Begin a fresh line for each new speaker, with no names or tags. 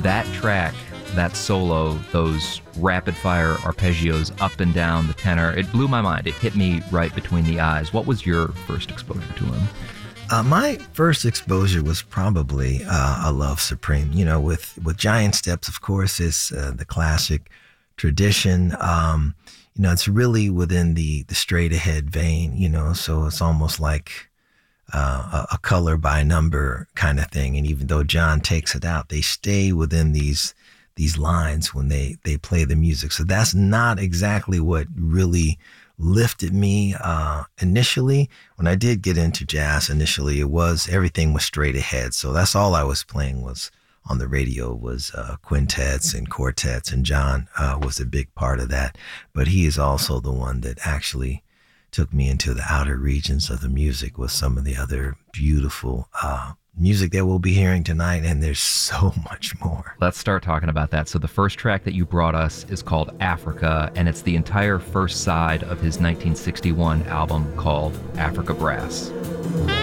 that track, that solo, those rapid-fire arpeggios up and down the tenor, it blew my mind. It hit me right between the eyes. What was your first exposure to him?
My first exposure was probably A Love Supreme. You know, with Giant Steps, of course, it's the classic tradition. You know, it's really within the straight ahead vein, you know, so it's almost like a color by number kind of thing. And even though John takes it out, they stay within these lines when they play the music. So that's not exactly what really lifted me initially. When I did get into jazz initially, everything was straight ahead. So that's all I was playing was on the radio was quintets and quartets, and John was a big part of that. But he is also the one that actually took me into the outer regions of the music with some of the other beautiful music that we'll be hearing tonight, and there's so much more.
Let's start talking about that. So the first track that you brought us is called Africa, and it's the entire first side of his 1961 album called Africa Brass.